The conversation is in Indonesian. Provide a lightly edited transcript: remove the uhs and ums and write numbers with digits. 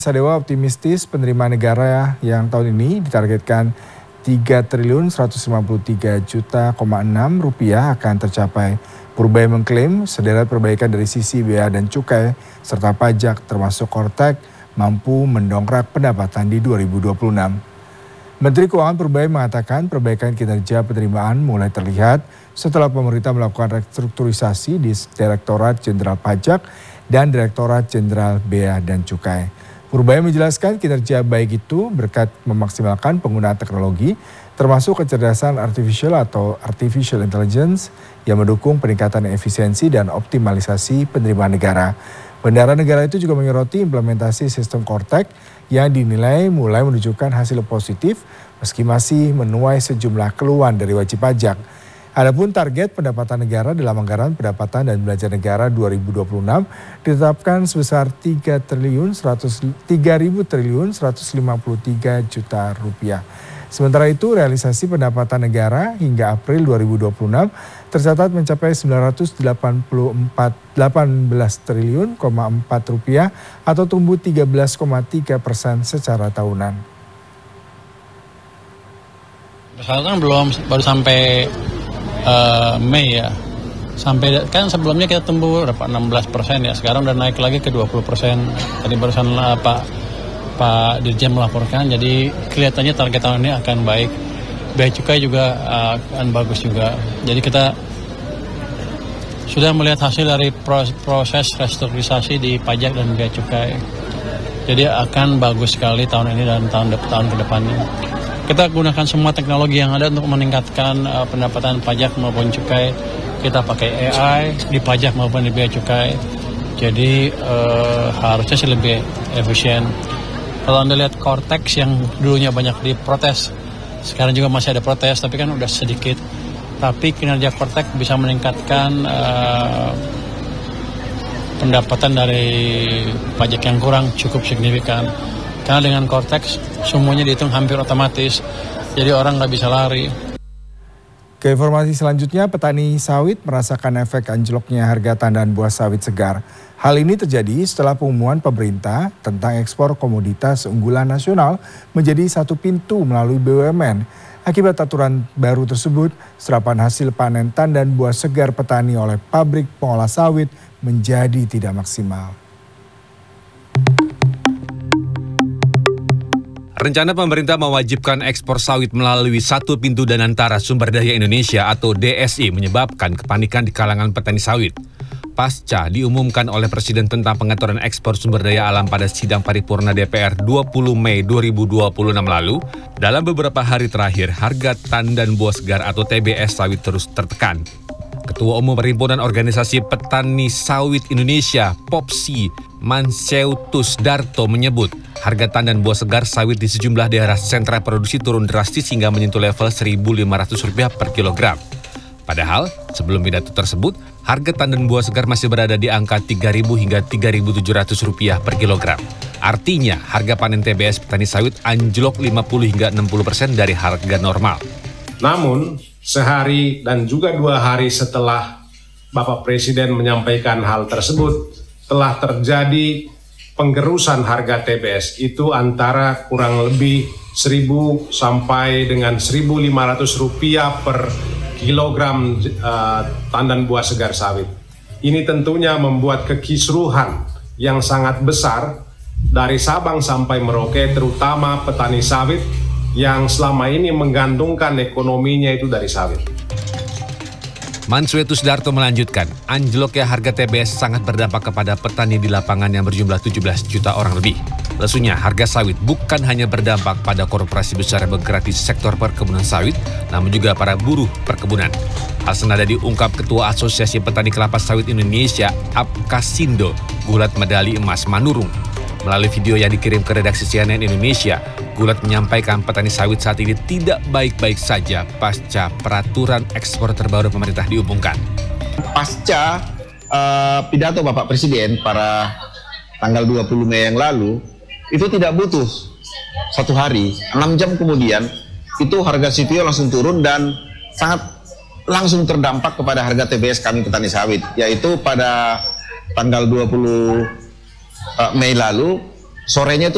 Sadewa optimistis penerimaan negara yang tahun ini ditargetkan 3.153.6 rupiah akan tercapai. Purbaya mengklaim sederet perbaikan dari sisi bea dan cukai serta pajak termasuk Kortek mampu mendongkrak pendapatan di 2026. Menteri Keuangan Purbaya mengatakan perbaikan kinerja penerimaan mulai terlihat setelah pemerintah melakukan restrukturisasi di Direktorat Jenderal Pajak dan Direktorat Jenderal Bea dan Cukai. Purbaya menjelaskan kinerja baik itu berkat memaksimalkan penggunaan teknologi termasuk kecerdasan artificial atau artificial intelligence yang mendukung peningkatan efisiensi dan optimalisasi penerimaan negara. Bendahara negara itu juga menyoroti implementasi sistem Kortek yang dinilai mulai menunjukkan hasil positif meski masih menuai sejumlah keluhan dari wajib pajak. Adapun target pendapatan negara dalam anggaran pendapatan dan belanja negara 2026 ditetapkan sebesar 3.153 juta rupiah. Sementara itu realisasi pendapatan negara hingga April 2026 tercatat mencapai 918,4 triliun rupiah atau tumbuh 13,3% secara tahunan. Sekarang baru sampai Mei ya, sampai kan sebelumnya kita tumbuh berapa 16% ya, sekarang udah naik lagi ke 20%. Tadi barusan Pak Dirjen melaporkan, jadi kelihatannya target tahun ini akan baik. Bea cukai juga akan bagus juga. Jadi kita sudah melihat hasil dari proses restrukturisasi di pajak dan bea cukai. Jadi akan bagus sekali tahun ini dan tahun ke depannya. Kita gunakan semua teknologi yang ada untuk meningkatkan pendapatan pajak maupun cukai. Kita pakai AI di pajak maupun di bea cukai. Jadi harusnya sih lebih efisien. Kalau Anda lihat Kortek yang dulunya banyak diprotes, sekarang juga masih ada protes, tapi kan udah sedikit. Tapi kinerja Kortek bisa meningkatkan pendapatan dari pajak yang kurang cukup signifikan. Karena dengan Kortek semuanya dihitung hampir otomatis, jadi orang nggak bisa lari. Ke informasi selanjutnya, petani sawit merasakan efek anjloknya harga tandan buah sawit segar. Hal ini terjadi setelah pengumuman pemerintah tentang ekspor komoditas unggulan nasional menjadi satu pintu melalui BUMN. Akibat aturan baru tersebut, serapan hasil panen tandan buah segar petani oleh pabrik pengolah sawit menjadi tidak maksimal. Rencana pemerintah mewajibkan ekspor sawit melalui satu pintu dan antara sumber daya Indonesia atau DSI menyebabkan kepanikan di kalangan petani sawit. Pasca diumumkan oleh Presiden tentang pengaturan ekspor sumber daya alam pada sidang paripurna DPR 20 Mei 2026 lalu, dalam beberapa hari terakhir harga tandan buah segar atau TBS sawit terus tertekan. Ketua Umum Perhimpunan Organisasi Petani Sawit Indonesia, POPSI, Manseutus Darto menyebut harga tandan buah segar sawit di sejumlah daerah sentra produksi turun drastis hingga menyentuh level Rp1.500 per kilogram. Padahal sebelum pidato tersebut, harga tandan buah segar masih berada di angka Rp3.000 hingga Rp3.700 per kilogram. Artinya harga panen TBS petani sawit anjlok 50 hingga 60% dari harga normal. Namun sehari dan juga 2 hari setelah Bapak Presiden menyampaikan hal tersebut, telah terjadi penggerusan harga TBS itu antara kurang lebih 1.000 sampai dengan Rp1.500 per kilogram tandan buah segar sawit. Ini tentunya membuat kekisruhan yang sangat besar dari Sabang sampai Merauke, terutama petani sawit yang selama ini menggantungkan ekonominya itu dari sawit. Manseutus Darto melanjutkan, anjloknya harga TBS sangat berdampak kepada petani di lapangan yang berjumlah 17 juta orang lebih. Lesunya harga sawit bukan hanya berdampak pada korporasi besar yang bergerak di sektor perkebunan sawit, namun juga para buruh perkebunan. Hal senada diungkap Ketua Asosiasi Petani Kelapa Sawit Indonesia, Apkasindo, Gulat Medali Emas Manurung. Melalui video yang dikirim ke redaksi CNN Indonesia, Gulat menyampaikan petani sawit saat ini tidak baik-baik saja pasca peraturan ekspor terbaru pemerintah diumumkan. Pasca pidato Bapak Presiden pada tanggal 20 Mei yang lalu, itu tidak butuh 1 hari, 6 jam kemudian, itu harga CPO langsung turun dan sangat langsung terdampak kepada harga TBS kami petani sawit, yaitu pada tanggal 20 Mei lalu, sorenya itu